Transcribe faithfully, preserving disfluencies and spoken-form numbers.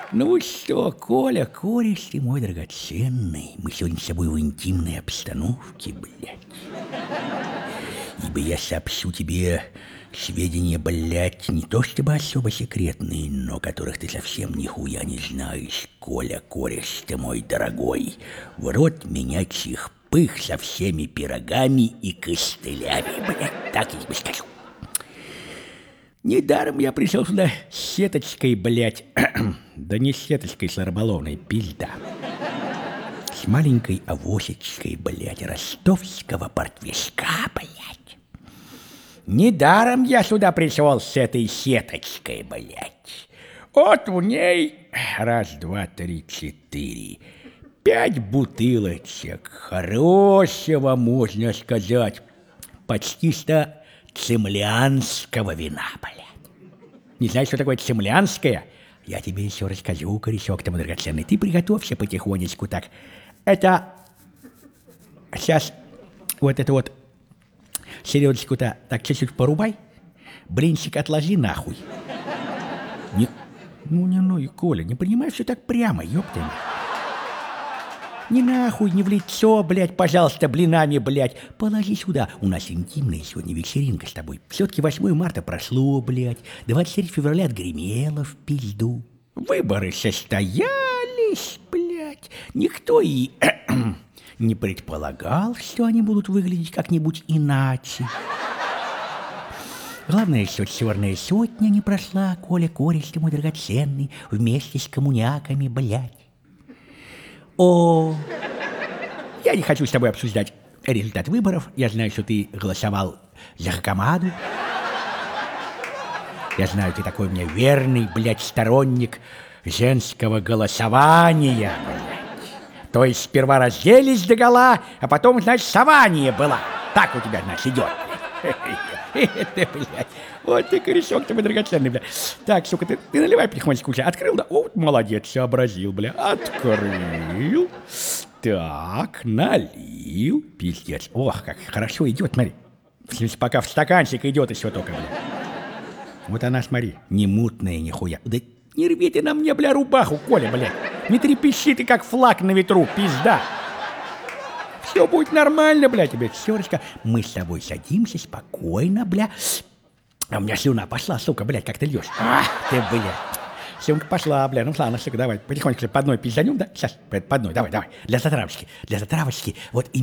Ну что, Коля, кореш ты мой драгоценный, мы сегодня с тобой в интимной обстановке, блядь. Ибо я сообщу тебе сведения, блядь, не то чтобы особо секретные, но которых ты совсем нихуя не знаешь, Коля, кореш ты мой дорогой. В рот меня чих-пых со всеми пирогами и костылями, блядь, так я тебе скажу. Недаром я пришел сюда с сеточкой, блядь, да не с сеточкой, с рыболовной, пизда. С маленькой авосечкой, блядь, ростовского портвишка, блядь. Недаром я сюда пришел с этой сеточкой, блядь. Вот в ней раз, два, три, четыре, пять бутылочек хорошего, можно сказать, почти что цемлянского вина, блядь. Не знаешь, что такое цемлянское? Я тебе еще расскажу, корешок-то мой драгоценный. Ты приготовься потихонечку так. Это сейчас вот это вот селедочку-то так чуть-чуть порубай, блинчик отложи нахуй. Не, ну не, ну и Коля, не понимаешь, все так прямо, ёпта. Не нахуй, не в лицо, блядь, пожалуйста, блинами, блядь. Положи сюда. У нас интимная сегодня вечеринка с тобой. Все-таки восьмое марта прошло, блядь. двадцать третьего февраля отгремело в пизду. Выборы состоялись, блядь. Никто и не предполагал, что они будут выглядеть как-нибудь иначе. Главное, что черная сотня не прошла, Коля, кореш ты мой драгоценный, вместе с коммуняками, блядь. О, я не хочу с тобой обсуждать результат выборов. Я знаю, что ты голосовал за Хакамаду. Я знаю, ты такой у меня верный, блядь, сторонник женского голосования, блядь. То есть сперва разделись догола, а потом, значит, сование было. Так у тебя, значит, идет, блядь. Это, блядь. Вот ты, корешок, ты мой драгоценный, бля. Так, сука, ты, ты наливай потихонечку уже. Открыл, да? О, молодец, сообразил, бля. Открыл. Так, налил. Пиздец. Ох, как хорошо идет, смотри. Пока в стаканчик идет еще только, бля. Вот она, смотри, не мутная нихуя. Да не рви ты на мне, бля, рубаху, Коля, блядь. Не трепещи ты, как флаг на ветру, пизда. Все будет нормально, бля, тебе, Сёрочка. Мы с тобой садимся спокойно, бля. А у меня слюна пошла, сука, блядь, как ты льешь. Ах ты, блядь. Слюнка пошла, бля. Ну ладно, сука, давай, потихоньку по одной пизданем, да? Сейчас, по одной, давай, давай. Для затравочки, для затравочки. Вот